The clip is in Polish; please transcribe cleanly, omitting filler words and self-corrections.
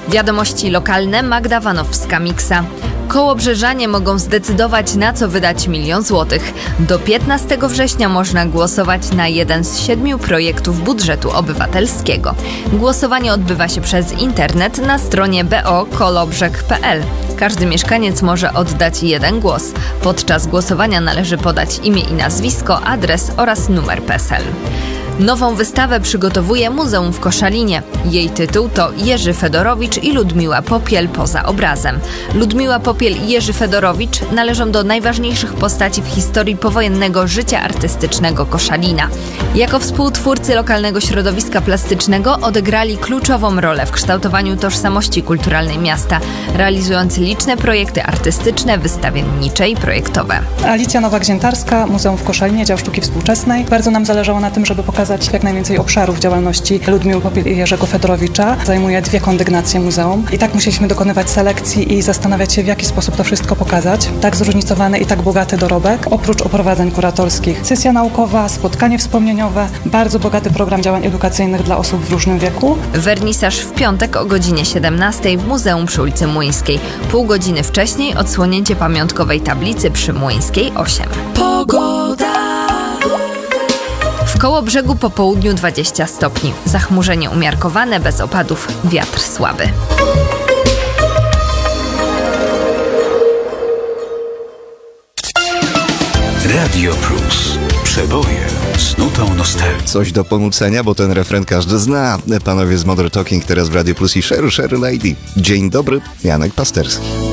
Wiadomości lokalne, Magda Wanowska-Miksa. Kołobrzeżanie mogą zdecydować, na co wydać 1 000 000 złotych. Do 15 września można głosować na jeden z 7 projektów budżetu obywatelskiego. Głosowanie odbywa się przez internet na stronie bo.kolobrzeg.pl. Każdy mieszkaniec może oddać 1 głos. Podczas głosowania należy podać imię i nazwisko, adres oraz numer PESEL. Nową wystawę przygotowuje Muzeum w Koszalinie. Jej tytuł to Jerzy Fedorowicz i Ludmiła Popiel poza obrazem. Ludmiła Popiel i Jerzy Fedorowicz należą do najważniejszych postaci w historii powojennego życia artystycznego Koszalina. Jako współtwórcy lokalnego środowiska plastycznego odegrali kluczową rolę w kształtowaniu tożsamości kulturalnej miasta, realizując liczne projekty artystyczne, wystawiennicze i projektowe. Alicja Nowak-Ziętarska, Muzeum w Koszalinie, Dział Sztuki Współczesnej. Bardzo nam zależało na tym, żeby pokazać jak najwięcej obszarów działalności Ludmiły Popiel i Jerzego Fedorowicza. Zajmuje 2 kondygnacje muzeum. I tak musieliśmy dokonywać selekcji i zastanawiać się, w jaki sposób to wszystko pokazać. Tak zróżnicowany i tak bogaty dorobek. Oprócz oprowadzeń kuratorskich, sesja naukowa, spotkanie wspomnieniowe, bardzo bogaty program działań edukacyjnych dla osób w różnym wieku. Wernisaż w piątek o godzinie 17 w Muzeum przy ulicy Młyńskiej. Pół godziny wcześniej odsłonięcie pamiątkowej tablicy przy Młyńskiej 8. Pogoda. W Kołobrzegu po południu 20 stopni. Zachmurzenie umiarkowane, bez opadów, wiatr słaby. Radio Plus. Przeboje z nutą nostalgii. Coś do ponucenia, bo ten refren każdy zna. Panowie z Modern Talking teraz w Radio Plus i Sheru Lady. Dzień dobry, Janek Pasterski.